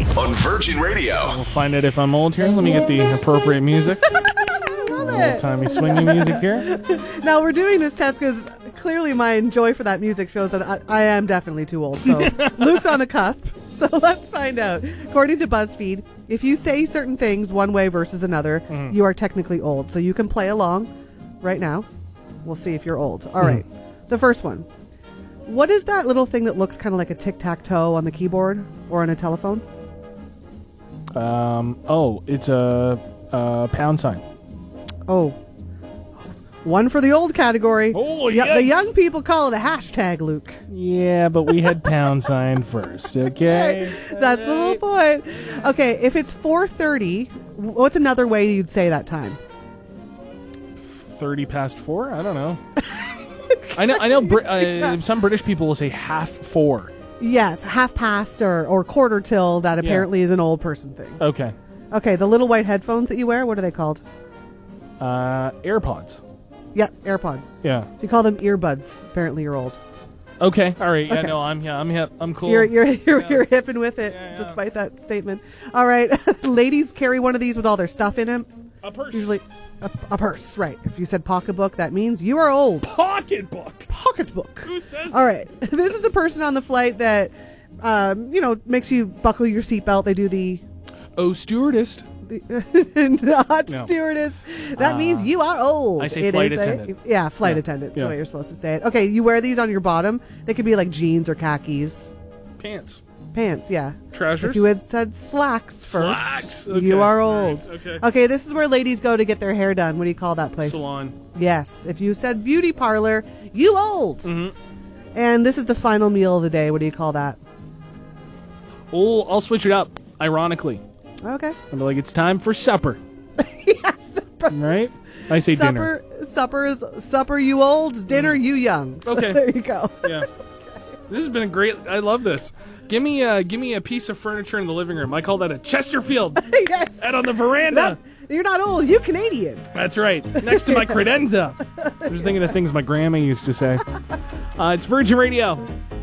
on Virgin Radio. We'll find out if I'm old here. Let me get the appropriate music. I love it. Timey swingy music here. Now, we're doing this test because clearly my enjoy for that music shows that I am definitely too old. So Luke's on the cusp. So let's find out. According to BuzzFeed, if you say certain things one way versus another, you are technically old. So you can play along right now. We'll see if you're old. All right. The first one. What is that little thing that looks kind of like a tic-tac-toe on the keyboard or on a telephone? It's a pound sign. Oh. One for the old category. Oh, yeah. The young people call it a hashtag, Luke. Yeah, but we had pound sign first, okay? That's the whole point. Okay, if it's 4:30, what's another way you'd say that time? 30 past 4? I don't know. I know. Some British people will say half 4. Yes, half past or quarter till. That apparently is an old person thing. Okay. Okay, the little white headphones that you wear, what are they called? AirPods. Yeah, AirPods. Yeah. If you call them earbuds, apparently you're old. Okay. All right. Yeah. Okay. No. I'm hip. I'm cool. You're hipping with it, despite that statement. All right, ladies carry one of these with all their stuff in it. A purse. Usually, a purse, right? If you said pocketbook, that means you are old. Pocketbook. Pocketbook. Who says? All right, this is the person on the flight that, makes you buckle your seatbelt. They do the. Oh, stewardess. Not No. Stewardess. That means you are old. I say flight attendant. Flight attendant. That's the way you're supposed to say it. Okay, you wear these on your bottom. They could be like jeans or khakis. Pants, yeah. Trousers? If you had said slacks first, Slacks. Okay. you are old. Right. Okay, this is where ladies go to get their hair done. What do you call that place? Salon. Yes. If you said beauty parlor, you old. Mm-hmm. And this is the final meal of the day. What do you call that? Oh, I'll switch it up, ironically. Okay. I'm like, it's time for supper. Yes. Right? I say dinner. Supper, you old. Dinner, you young. So Okay. there you go. Yeah. This has been a great. I love this. Give me a piece of furniture in the living room. I call that a Chesterfield. Yes. Out on the veranda. You're not old. You Canadian. That's right. Next to my credenza. I'm just thinking of things my grandma used to say. It's Virgin Radio.